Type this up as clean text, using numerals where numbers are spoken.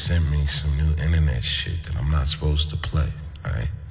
sent me some new internet shit that I'm not supposed to play, alright?